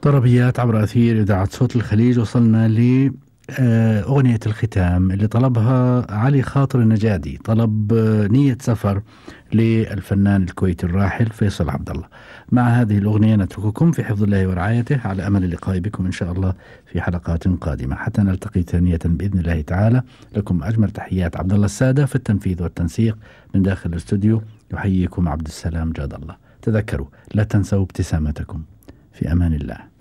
طربيات عبر أثير إذاعة صوت الخليج. وصلنا لأغنية الختام اللي طلبها علي خاطر النجادي، طلب نية سفر للفنان الكويتي الراحل فيصل عبد الله. مع هذه الأغنية نترككم في حفظ الله ورعايته، على أمل اللقاء بكم إن شاء الله في حلقات قادمة حتى نلتقي ثانية بإذن الله تعالى. لكم أجمل تحيات عبد الله السادة في التنفيذ والتنسيق من داخل الاستوديو. يحييكم عبد السلام جاد الله. تذكروا لا تنسوا ابتسامتكم. في أمان الله.